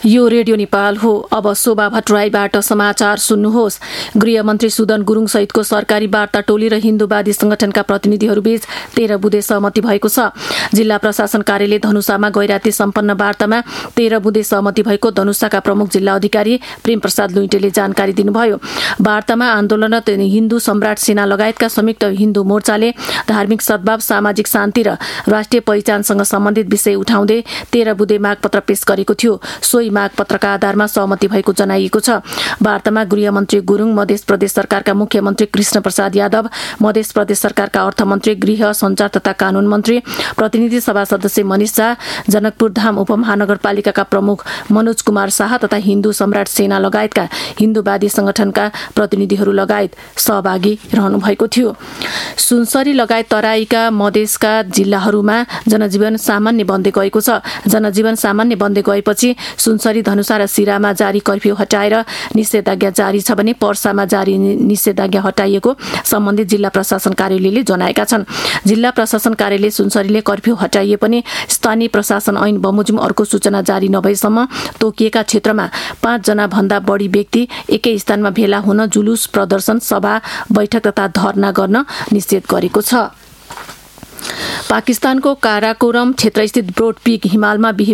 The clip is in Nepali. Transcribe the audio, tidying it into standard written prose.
यो रेडियो नेपाल हो। अब शोभा भट्टराईबाट समाचार सुन्नुहोस्। गृहमन्त्री सुदन गुरुङ सहितको सरकारी वार्ता टोली र हिन्दूवादी संगठनका प्रतिनिधिहरूबीच 13 बुँदे सहमति भएको छ। जिल्ला प्रशासन कार्यालय धनुषामा गैराती सम्पन्न वार्तामा 13 बुँदे सहमति भएको धनुषाका प्रमुख जिल्ला अधिकारी प्रेम प्रसाद लुइटेले जानकारी दिनुभयो। वार्तामा आन्दोलनरत हिन्दू सम्राट सेना लगायतका संयुक्त हिन्दू मोर्चाले धार्मिक सद्भाव, सामाजिक शान्ति र राष्ट्रिय पहिचानसँग सम्बन्धित विषय उठाउँदै 13 बुँदे मागपत्र पेश गरेको थियो। सोही मागपत्रका आधारमा सहमति भएको जनाइएको छ। वार्तामा गृहमन्त्री गुरुङ, मध्य प्रदेश सरकारका मुख्यमन्त्री कृष्ण प्रसाद यादव, मध्य प्रदेश सरकारका अर्थमन्त्री, गृह, सञ्चार तथा कानून मन्त्री, प्रतिनिधि सभा सदस्य मनिष झा, जनकपुर धाम उपमहानगरपालिकाका प्रमुख मनोज कुमार शाह तथा हिन्दू सम्राट सेना लगायतका हिन्दूवादी संगठनका प्रतिनिधिहरू लगायत सहभागी रहनु भएको थियो। सुनसरी लगायत तराईका मधेसका जिल्लाहरूमा जनजीवन सामान्य बन्दै गएको छ। जनजीवन सामान्य बन्दै गएपछि सुनसरी, धनुषा र सिरामा जारी कर्फ्यू हटाएर निषेधाज्ञा जारी छ भने पर्सामा जारी निषेधाज्ञा हटाइएको सम्बन्धित जिल्ला प्रशासन कार्यालयले जनाएका छन्। जिल्ला प्रशासन कार्यालय सुनसरीले कर्फ्यू हटाइए पनि स्थानीय प्रशासन ऐन बमोजिम अर्को सूचना जारी नभएसम्म तोकिएका क्षेत्रमा 5 जना भन्दा बढी व्यक्ति एकै स्थानमा भेला हुन, जुलुस, प्रदर्शन, सभा, बैठक तथा धरना गर्न निषेध गरेको छ। पाकिस्तानको काराकोरम क्षेत्रस्थित ब्रोड पीक हिमालमा